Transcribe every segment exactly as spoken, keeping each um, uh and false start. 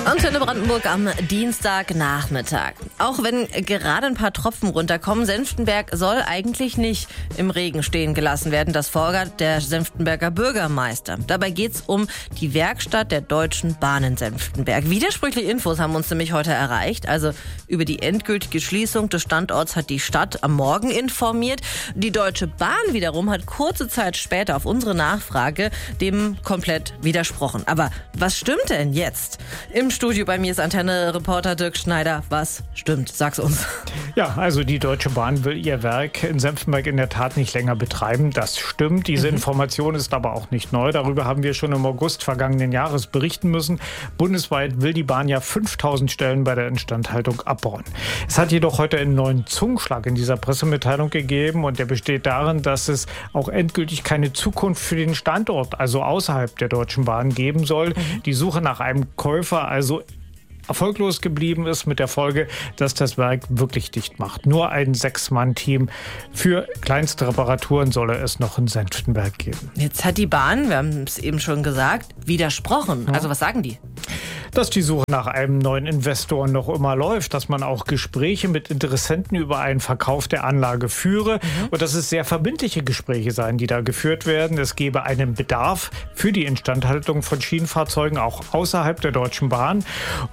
Antenne Brandenburg am Dienstagnachmittag. Auch wenn gerade ein paar Tropfen runterkommen, Senftenberg soll eigentlich nicht im Regen stehen gelassen werden. Das fordert der Senftenberger Bürgermeister. Dabei geht's um die Werkstatt der Deutschen Bahn in Senftenberg. Widersprüchliche Infos haben uns nämlich heute erreicht. Also über die endgültige Schließung des Standorts hat die Stadt am Morgen informiert. Die Deutsche Bahn wiederum hat kurze Zeit später auf unsere Nachfrage dem komplett widersprochen. Aber was stimmt denn jetzt? Im Studio bei mir ist Antenne-Reporter Dirk Schneider. Was stimmt? Sag's uns. Ja, also die Deutsche Bahn will ihr Werk in Senftenberg in der Tat nicht länger betreiben. Das stimmt. Diese mhm. Information ist aber auch nicht neu. Darüber haben wir schon im August vergangenen Jahres berichten müssen. Bundesweit will die Bahn ja fünftausend Stellen bei der Instandhaltung abbauen. Es hat jedoch heute einen neuen Zungenschlag in dieser Pressemitteilung gegeben und der besteht darin, dass es auch endgültig keine Zukunft für den Standort, also außerhalb der Deutschen Bahn, geben soll. Mhm. Die Suche nach einem Käufer also erfolglos geblieben ist, mit der Folge, dass das Werk wirklich dicht macht. Nur ein Sechs-Mann-Team für kleinste Reparaturen solle es noch in Senftenberg geben. Jetzt hat die Bahn, wir haben es eben schon gesagt, widersprochen. Ja. Also was sagen die? Dass die Suche nach einem neuen Investor noch immer läuft, dass man auch Gespräche mit Interessenten über einen Verkauf der Anlage führe mhm. und dass es sehr verbindliche Gespräche seien, die da geführt werden. Es gebe einen Bedarf für die Instandhaltung von Schienenfahrzeugen auch außerhalb der Deutschen Bahn.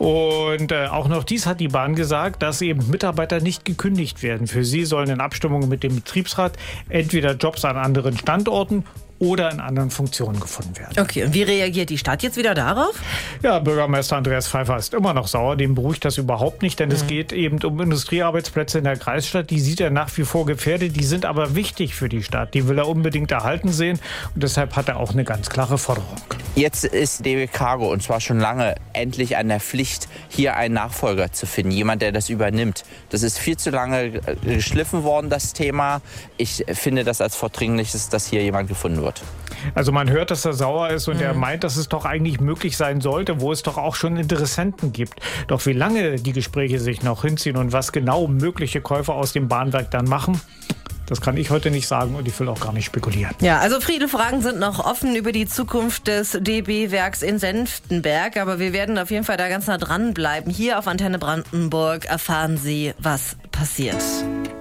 Und äh, auch noch dies hat die Bahn gesagt, dass eben Mitarbeiter nicht gekündigt werden. Für sie sollen in Abstimmung mit dem Betriebsrat entweder Jobs an anderen Standorten oder in anderen Funktionen gefunden werden. Okay, und wie reagiert die Stadt jetzt wieder darauf? Ja, Bürgermeister Andreas Pfeiffer ist immer noch sauer. Dem beruhigt das überhaupt nicht, denn mhm. es geht eben um Industriearbeitsplätze in der Kreisstadt. Die sieht er nach wie vor gefährdet. Die sind aber wichtig für die Stadt. Die will er unbedingt erhalten sehen. Und deshalb hat er auch eine ganz klare Forderung. Jetzt ist D B Cargo, und zwar schon lange, endlich an der Pflicht, hier einen Nachfolger zu finden. Jemand, der das übernimmt. Das ist viel zu lange geschliffen worden, das Thema. Ich finde das als vordringliches, dass hier jemand gefunden wird. Also man hört, dass er sauer ist und mhm. er meint, dass es doch eigentlich möglich sein sollte, wo es doch auch schon Interessenten gibt. Doch wie lange die Gespräche sich noch hinziehen und was genau mögliche Käufer aus dem Bahnwerk dann machen, das kann ich heute nicht sagen und ich will auch gar nicht spekulieren. Ja, also viele Fragen sind noch offen über die Zukunft des D B-Werks in Senftenberg, aber wir werden auf jeden Fall da ganz nah dranbleiben. Hier auf Antenne Brandenburg erfahren Sie, was passiert.